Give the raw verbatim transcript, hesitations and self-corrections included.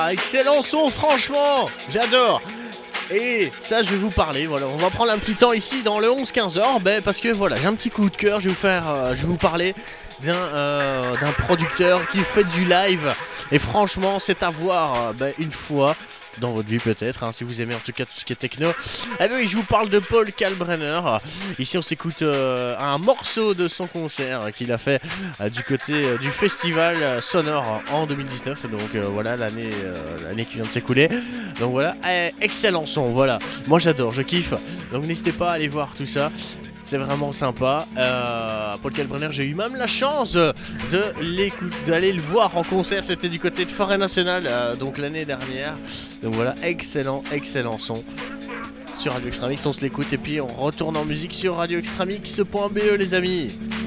Ah, excellent son, franchement, j'adore. Et ça, je vais vous parler. Voilà, on va prendre un petit temps ici dans le onze quinze heures, ben, parce que voilà, j'ai un petit coup de cœur. Je vais vous faire, euh, je vais vous parler d'un euh, d'un producteur qui fait du live. Et franchement, c'est à voir euh, ben, une fois dans votre vie peut-être, hein, si vous aimez en tout cas tout ce qui est techno. Eh bien, je vous parle de Paul Kalkbrenner. Ici, on s'écoute euh, un morceau de son concert qu'il a fait euh, du côté euh, du festival euh, sonore en deux mille dix-neuf. Donc euh, voilà, l'année euh, l'année qui vient de s'écouler. Donc voilà, eh, excellent son, voilà. Moi j'adore, je kiffe. Donc n'hésitez pas à aller voir tout ça. C'est vraiment sympa. Euh, Paul Kalkbrenner, j'ai eu même la chance de d'aller le voir en concert. C'était du côté de Forêt Nationale, euh, donc l'année dernière. Donc voilà, excellent, excellent son. Sur Radio Extramix, on se l'écoute et puis on retourne en musique sur radio extramix point b e les amis.